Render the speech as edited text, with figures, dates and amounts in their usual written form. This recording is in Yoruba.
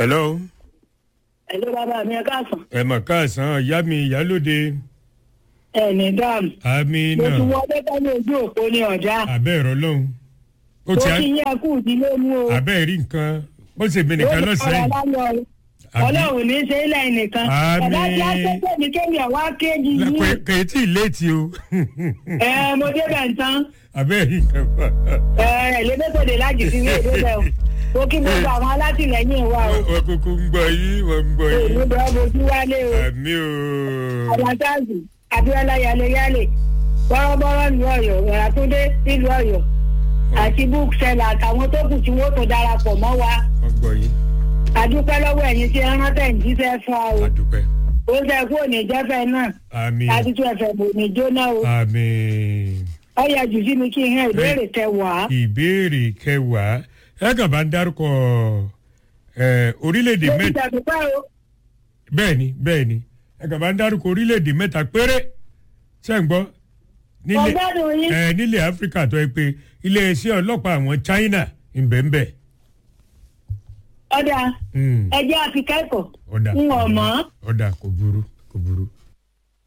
hello. Hello bàbá mi ẹ káàsán. ẹ mà káàsán ìyá mi ìyálóde. Ẹni dáàmú. àmì Mo náà. ti wọlé tẹ́lẹ̀ ojú òpó ní ọ̀já. abẹ́ ẹ̀rọ lọ́hùn. ó Mo ti ti yẹ kú ìdílé mú o. abẹ́ rí nǹkan bó ṣe bẹ nìkan lọ́sẹ̀ yìí. Ọlọ́run ní ṣe ilẹ̀ nìkan. Àmín. Bàbá tí a tẹ́tẹ́ mi kémi ọ̀wá kéjì yìí. kèétí létí o. Mo débẹ̀ ń tán. abẹ́ rí nǹkan fà. Ẹ̀lẹ́dẹ́gbẹ̀dẹ̀ lájì sí ní ìdébẹ̀ o. Mo kí gbogbo àwọn alátìlẹyìn wa o. wọ́n kúkú ń gbọ́ yìí wọ́n ń gbọ́ yìí. Èmi bọ̀ bojú wálé o. àmì o. Àbátáàzì Abíọ́lá Yálé bọ́rọ́bọ́rọ́ ní Ọ̀yọ́ Ìràtúndé nílùú Ọ̀yọ́ àti búùkṣẹ́là àtàwọn tó kù tí wọ́n tó darapọ̀ mọ́ wa. wọ́n gbọ́ yìí. Adúpẹ́ lọ́wọ́ ẹ̀yin tí ẹran tẹ̀ ń jíṣẹ́ fún wa o. adúpẹ́. Ó ṣe kú òní jẹ́fẹ́ náà. àmì. Láti tún ẹ̀fẹ̀ bò ní jóná o. àmì. Ọyẹ jù sí mi kí n hàn ìbéèrè kẹwàá. ìbéèrè kẹwàá ẹ kàn bá ń dárúkọ orílẹ̀-èdè Mo ti mẹ́ta. dàdúpẹ́ o. bẹ́ẹ̀ni ẹ kàn bá ń dárúkọ orílẹ̀-èdè mẹ́ta péré ṣe ń gbọ́ Ọgbẹ́dùn yín. nílẹ̀ áfíríkà tó yẹ pé iléeṣẹ́ ọlọ́pàá àwọn China ńbẹ̀ńbẹ̀. Ọ̀dà ẹjẹ́ àfikẹ́kọ̀ọ́. ọ̀dà N ò mọ̀. ọ̀dà kò burú.